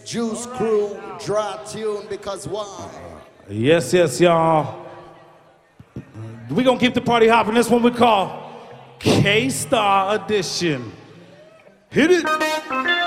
Juice Crew, draw tune, because why? Yes, yes, y'all. We're gonna keep the party hopping. This one we call K-Star Edition. Hit it!